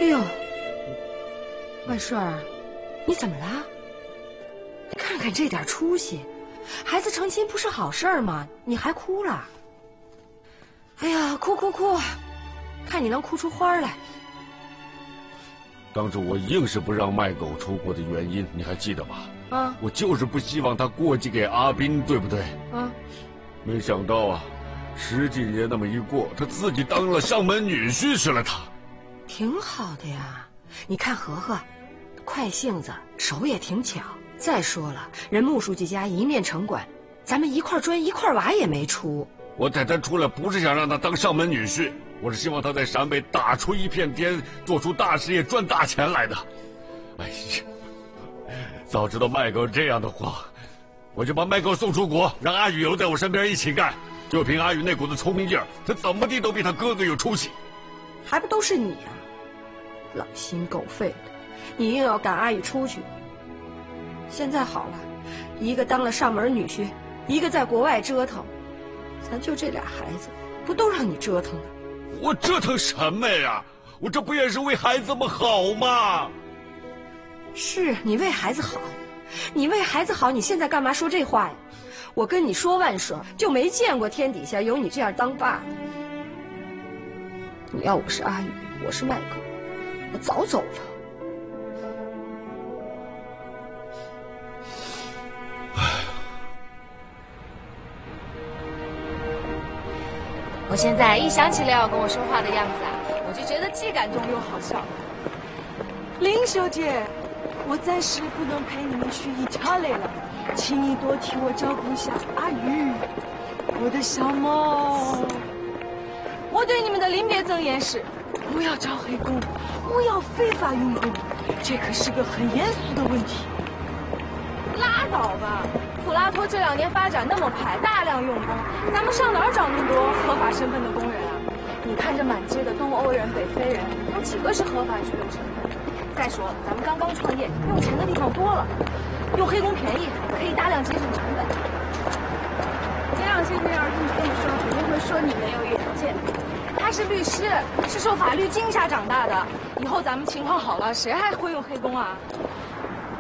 哎呦，万顺儿，你怎么了？看看这点出息，孩子成亲不是好事儿吗？你还哭了？哎呀，哭哭哭，看你能哭出花来。 当初我硬是不让麦狗出国的原因，你还记得吧？ 啊， 我就是不希望他过继给阿斌，对不对？ 啊， 没想到啊，10几年那么一过，他自己当了上门女婿去了。他挺好的呀。你看和和，快性子，手也挺巧。再说了，人穆书记家一面城管，咱们一块砖一块瓦也没出。 我带他出来不是想让他当上门女婿，我是希望他在陕北打出一片天，做出大事业，赚大钱来的。哎呀，早知道麦狗这样的话，我就把麦狗送出国，让阿宇留在我身边一起干。就凭阿宇那股子聪明劲儿，他怎么地都比他哥哥有出息。 还不都是你啊，狼心狗肺的！你硬要赶阿宇出去。现在好了，一个当了上门女婿，一个在国外折腾，咱就这俩孩子，不都让你折腾的？ 我折腾什么呀？我这不也是为孩子们好吗？ 是你为孩子好，你为孩子好，你现在干嘛说这话呀？我跟你说万顺，就没见过天底下有你这样当爸的。你要我是阿宇，我是麦狗，我早走了。 我现在一想起来要跟我说话的样子啊，我就觉得既感动又好笑。 林小姐，我暂时不能陪你们去意大利了，请你多替我照顾一下阿宇，我的小猫。我对你们的临别赠言是：不要找黑工，不要非法用工，这可是个很严肃的问题。 拉倒吧！普拉托这2年发展那么快，大量用工，咱们上哪儿找那么多合法身份的工人啊？你看这满街的东欧人、北非人，有几个是合法居留身份？再说了，咱们刚刚创业，用钱的地方多了，用黑工便宜，可以大量节省成本。金亮先生要是听你这么说，肯定会说你没有远见。他是律师，是受法律惊吓长大的，以后咱们情况好了，谁还会用黑工啊？